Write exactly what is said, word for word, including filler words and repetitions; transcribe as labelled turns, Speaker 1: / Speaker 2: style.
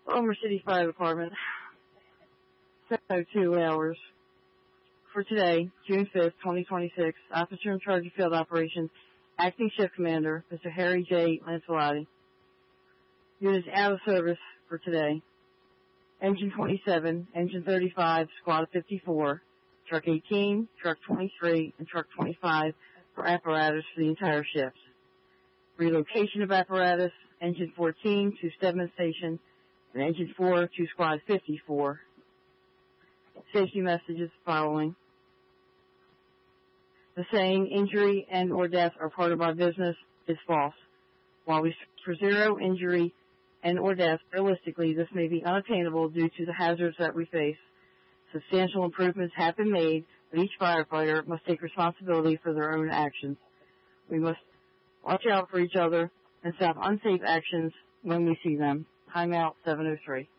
Speaker 1: Oklahoma City Fire Department, seven oh two hours. For today, June fifth, twenty twenty-six, Officer in Charge of Field Operations, Acting Shift Commander, Mister Harry J. Lancelotti. Units out of service for today. Engine twenty-seven, Engine thirty-five, Squad fifty-four, Truck eighteen, Truck twenty-three, and Truck twenty-five for apparatus for the entire shift. Relocation of apparatus, Engine fourteen to Stedman Station, and Engine four to Squad fifty-four. Safety messages following. The saying, injury and or death are part of our business, is false. While we strive for zero injury and or death, realistically, this may be unattainable due to the hazards that we face. Substantial improvements have been made, but each firefighter must take responsibility for their own actions. We must watch out for each other and stop unsafe actions when we see them. Time out seven oh three.